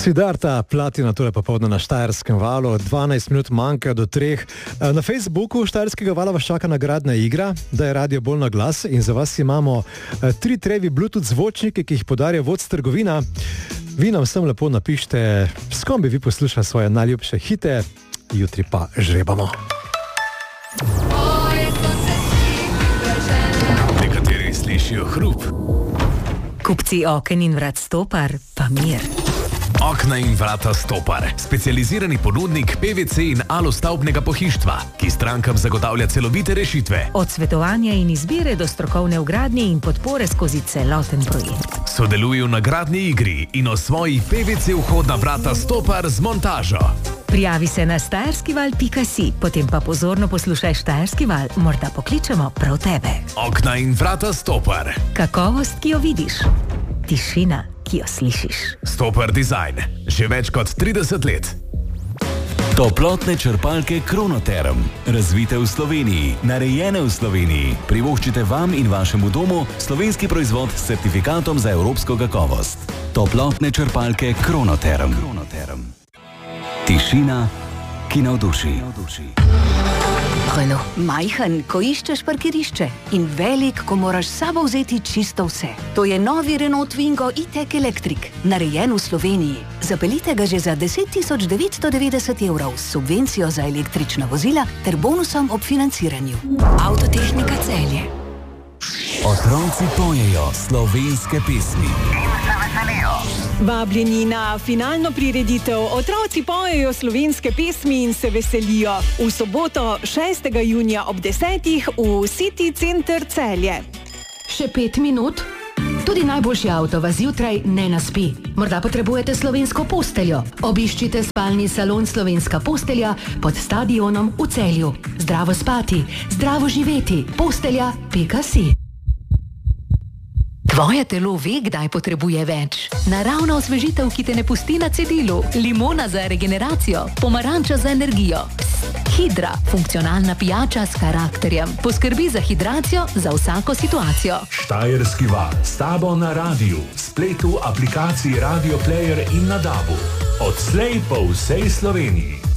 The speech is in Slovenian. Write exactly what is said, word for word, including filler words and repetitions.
Siddharta Platina, tole popoldne na Štajerskem valu, dvanajst minut manjka do treh. Na Facebooku Štajerskega vala vas čaka nagradna igra, da je radio bolj na glas in za vas imamo tri trevi Bluetooth zvočnike, ki jih podarja vodc trgovina. Vi nam sem lepo napišite, s kom bi vi poslušali svoje najljubše hite, jutri pa žrebamo. Nekateri slišijo hrup. Kupci oken in vrat Stopar pa mir. Okna in vrata Stopar, specializirani ponudnik P V C in alostavbnega pohištva, ki strankam zagotavlja celovite rešitve. Od svetovanja in izbire do strokovne vgradnje in podpore skozi celoten projekt. Sodeluj v nagradni igri in osvoji P V C vhodna vrata Stopar z montažo. Prijavi se na štajerskival pika si, potem pa pozorno poslušaj Štajerski val, morda pokličemo prav tebe. Okna in vrata Stopar. Kakovost, ki jo vidiš. Tišina, ki jo slišiš. Stopar Design. Že več kot trideset let. Toplotne črpalke Kronoterm. Razvite v Sloveniji, narejene v Sloveniji. Privoščite vam in vašemu domu slovenski proizvod s certifikatom za evropsko kakovost. Toplotne črpalke Kronoterm. Kronoterm. Tišina, ki navduši. Renault. Majhen, ko iščeš parkirišče in velik, ko moraš s sabo vzeti čisto vse. To je novi Renault Twingo e-tech Electric, narejen v Sloveniji. Zapeljite ga že za deset tisoč devetsto devetdeset evrov s subvencijo za električna vozila ter bonusom ob financiranju. Avtotehnika Celje. Otroci pojejo slovenske pesmi. Vabljeni na finalno prireditev Otroci pojejo slovenske pesmi in se veselijo v soboto šestega junija ob desetih v City Center Celje. Še pet minut? Tudi najboljši avto vas zjutraj ne naspi. Morda potrebujete slovensko posteljo. Obiščite spalni salon Slovenska postelja pod stadionom v Celju. Zdravo spati, zdravo živeti. Postelja pika si. Tvoje telo ve, kdaj potrebuje več. Naravna osvežitev, ki te ne pusti na cedilu. Limona za regeneracijo, pomaranča za energijo. Hidra, funkcionalna pijača s karakterjem. Poskrbi za hidracijo za vsako situacijo. Štajerski val, s tabo na radiju, spletu, aplikaciji Radio Player in na dabu. Odslej po vsej Sloveniji.